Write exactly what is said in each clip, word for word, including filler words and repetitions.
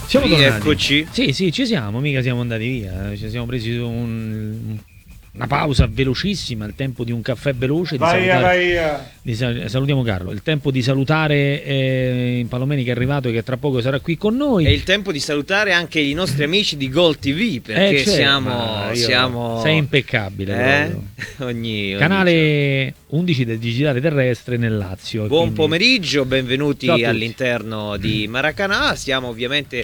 Siamo Eccoci. Sì, sì, ci siamo, mica siamo andati via. Ci siamo presi un, una pausa velocissima, il tempo di un caffè veloce. Di vai salutare, vai di sal- salutiamo Carlo. Il tempo di salutare eh, Palomeni che è arrivato e che tra poco sarà qui con noi. È il tempo di salutare anche i nostri amici di Gol T V perché eh, cioè, siamo, siamo. Sei impeccabile. Eh? ogni, ogni Canale undici del digitale terrestre nel Lazio. Buon quindi... pomeriggio, benvenuti all'interno di Maracanã. Stiamo ovviamente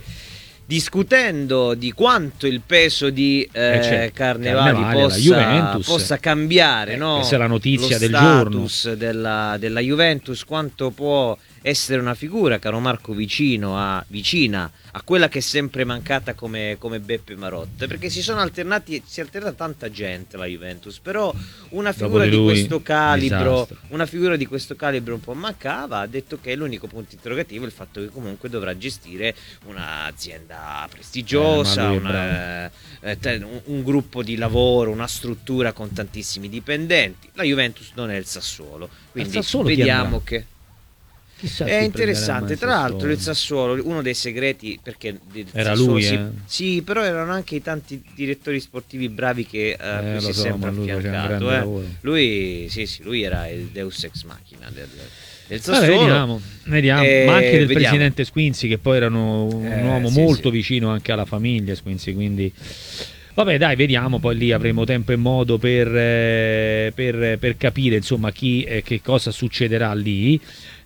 discutendo di quanto il peso di eh, eh Carnevali, Carnevale, possa, possa cambiare, eh, no? Questa è la notizia Lo del status giorno della, della Juventus, quanto può essere una figura, caro Marco, vicino a, vicina a quella che è sempre mancata come, come Beppe Marotta, perché si sono alternati, si alterna tanta gente la Juventus, però una figura di, di questo calibro, disastro. una figura di questo calibro un po' mancava. Ha detto che l'unico punto interrogativo è il fatto che comunque dovrà gestire un'azienda prestigiosa, eh, una, eh, un, un gruppo di lavoro, una struttura con tantissimi dipendenti. La Juventus non è il Sassuolo, quindi Sassuolo vediamo che Chissà è interessante. Tra l'altro il Sassuolo, uno dei segreti, perché era Sassuolo lui si, eh? sì, però erano anche i tanti direttori sportivi bravi che uh, eh, si è so, sempre lui affiancato eh. lui, sì, sì, lui era il Deus ex machina del, del Sassuolo. Vabbè, vediamo, vediamo. Eh, ma anche del vediamo. presidente Squinzi, che poi erano un eh, uomo sì, molto sì. vicino anche alla famiglia Squinzi, quindi vabbè, dai, vediamo, poi lì avremo tempo e modo per, eh, per, per capire insomma chi eh, che cosa succederà lì.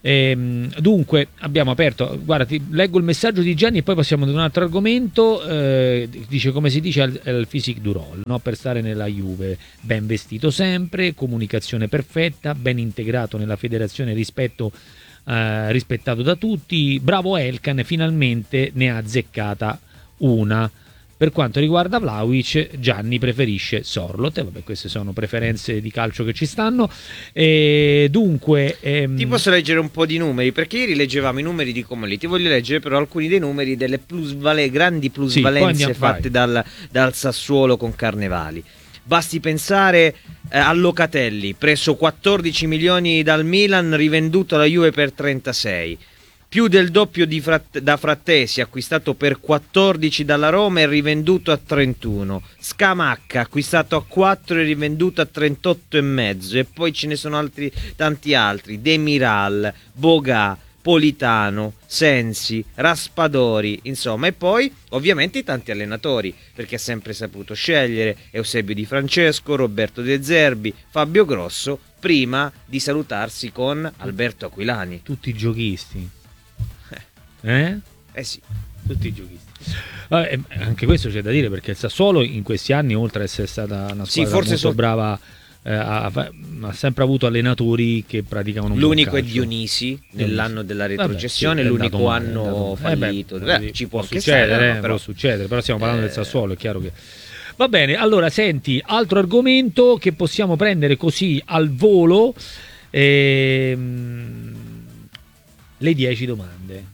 Ehm, dunque abbiamo aperto, guarda, ti leggo il messaggio di Gianni e poi passiamo ad un altro argomento. Eh, dice, come si dice al, al physique du rôle, no? Per stare nella Juve, ben vestito sempre, comunicazione perfetta, ben integrato nella federazione, rispetto eh, rispettato da tutti. Bravo Elkan, finalmente ne ha azzeccata una. Per quanto riguarda Vlahovic, Gianni preferisce Sorloth. Vabbè, queste sono preferenze di calcio che ci stanno. E dunque, ehm... ti posso leggere un po' di numeri, perché ieri leggevamo i numeri di Comolli. Ti voglio leggere però alcuni dei numeri delle plusvale... grandi plusvalenze sì, fatte dal, dal Sassuolo con Carnevali. Basti pensare eh, a Locatelli, preso quattordici milioni dal Milan, rivenduto alla Juve per trentasei. Più del doppio di Fratt- da Frattesi, acquistato per quattordici dalla Roma e rivenduto a trentuno. Scamacca, acquistato a quattro e rivenduto a trentotto e mezzo. E poi ce ne sono altri, tanti altri: Demiral, Boga, Politano, Sensi, Raspadori, insomma. E poi ovviamente i tanti allenatori, perché ha sempre saputo scegliere Eusebio Di Francesco, Roberto De Zerbi, Fabio Grosso, prima di salutarsi con Alberto Aquilani. Tutti i giochisti. Eh? Eh sì, tutti i giochisti. Vabbè, anche questo c'è da dire, perché il Sassuolo in questi anni, oltre ad essere stata una squadra sì, forse molto so... brava, eh, ha, ha sempre avuto allenatori che praticavano un l'unico buon è Dionisi nell'anno della retrocessione. Vabbè, sì, l'unico male, anno fallito. Eh beh, eh, ci può, può succedere, stare, eh, no? però... può succedere, però stiamo parlando eh... del Sassuolo, è chiaro che va bene. Allora senti, altro argomento che possiamo prendere così al volo, ehm... le dieci domande.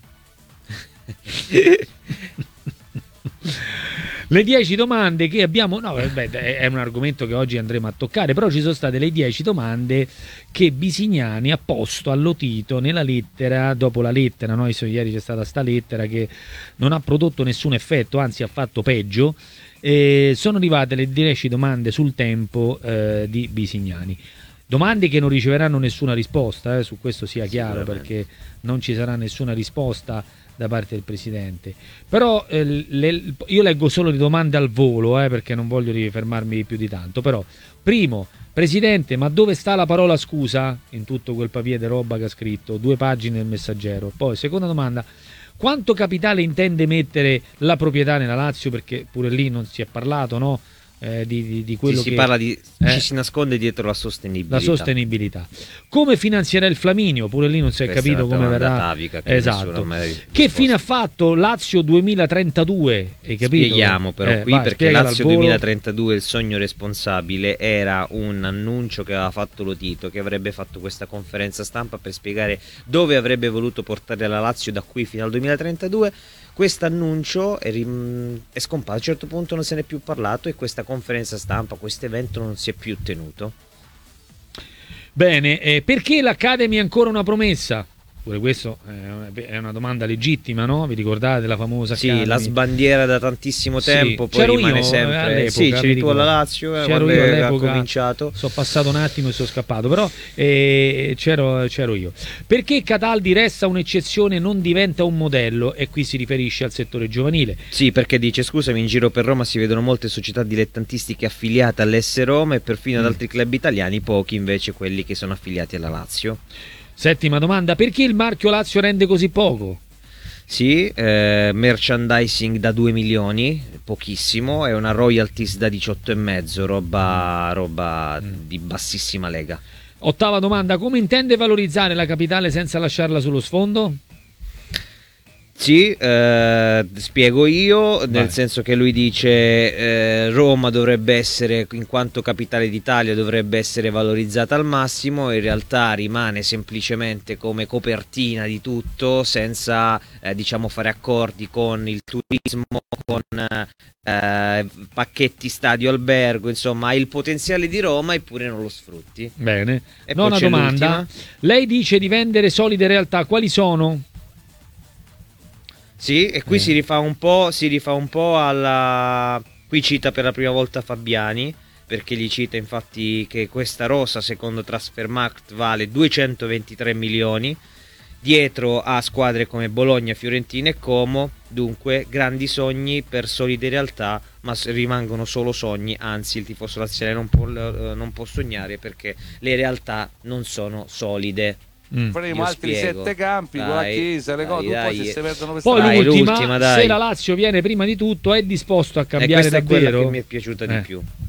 Le dieci domande che abbiamo, no, vabbè, è un argomento che oggi andremo a toccare, però ci sono state le dieci domande che Bisignani ha posto a Lotito nella lettera, dopo la lettera, no? Ieri c'è stata sta lettera che non ha prodotto nessun effetto, anzi ha fatto peggio. Eh, sono arrivate le dieci domande sul tempo eh, di Bisignani. Domande che non riceveranno nessuna risposta, eh, su questo sia chiaro, perché non ci sarà nessuna risposta da parte del presidente. Però eh, le, io leggo solo le domande al volo, eh, perché non voglio rifermarmi più di tanto. Però, primo, presidente, ma dove sta la parola scusa in tutto quel papier di roba che ha scritto? Due pagine del Messaggero. Poi, seconda domanda, quanto capitale intende mettere la proprietà nella Lazio? Perché pure lì non si è parlato, no? Eh, di, di, di quello sì, si che parla di eh, ci si nasconde dietro la sostenibilità. La sostenibilità. Come finanzierà il Flaminio? Pure lì non si è Questa capito come verrà. Tavica, che esatto. Che fine ha fatto Lazio duemilatrentadue? Hai capito? Spieghiamo però eh, qui vai, perché Lazio duemilatrentadue, il sogno responsabile, era un annuncio che aveva fatto Lotito, che avrebbe fatto questa conferenza stampa per spiegare dove avrebbe voluto portare la Lazio da qui fino al duemilatrentadue. Questo annuncio è, rim... è scomparso, a un certo punto non se ne è più parlato e questa conferenza stampa, questo evento non si è più tenuto. Bene, eh, perché l'Academy è ancora una promessa? Pure questo è una domanda legittima, no? Vi ricordate della famosa Sì, Academy? La sbandiera da tantissimo tempo, sì, poi rimane io sempre... Sì, c'eri tu alla Lazio, c'ero io all'epoca, ha cominciato. Sono passato un attimo e sono scappato, però eh, c'ero, c'ero io. Perché Cataldi resta un'eccezione, non diventa un modello? E qui si riferisce al settore giovanile. Sì, perché dice, scusami, in giro per Roma si vedono molte società dilettantistiche affiliate all'S Roma e perfino ad altri club italiani, pochi invece quelli che sono affiliati alla Lazio. Settima domanda, perché il marchio Lazio rende così poco? Sì, eh, merchandising da due milioni, pochissimo, e una royalties da diciotto e mezzo, roba, roba mm. di bassissima lega. Ottava domanda, come intende valorizzare la capitale senza lasciarla sullo sfondo? Sì, eh, spiego io, nel Vai. senso che lui dice eh, Roma dovrebbe essere, in quanto capitale d'Italia, dovrebbe essere valorizzata al massimo, in realtà rimane semplicemente come copertina di tutto, senza eh, diciamo fare accordi con il turismo, con eh, pacchetti stadio albergo, insomma ha il potenziale di Roma eppure non lo sfrutti. Bene, e nona domanda, l'ultima. Lei dice di vendere solide realtà, quali sono? Sì, e qui eh. si rifà un po', si rifà un po' alla... Qui cita per la prima volta Fabiani, perché gli cita infatti che questa rosa, secondo Transfermarkt, vale duecentoventitré milioni, dietro a squadre come Bologna, Fiorentina e Como, dunque grandi sogni per solide realtà, ma rimangono solo sogni, anzi il tifoso laziale non può, non può sognare perché le realtà non sono solide. Mm. Faremo Io altri spiego. sette campi dai, con la Chiesa, le cose, poi se si perdono queste poi dai, l'ultima, l'ultima, dai. Se la Lazio viene prima di tutto, è disposto a cambiare e questa davvero? è quella che mi è piaciuta eh. di più.